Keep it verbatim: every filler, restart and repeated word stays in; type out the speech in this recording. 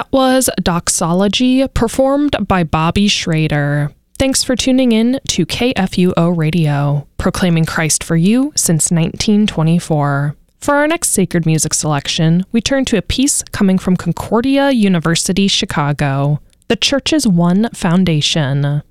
That was Doxology, performed by Bobby Schrader. Thanks for tuning in to K F U O Radio, proclaiming Christ for you since nineteen twenty-four. For our next sacred music selection, we turn to a piece coming from Concordia University, Chicago, The Church's One Foundation.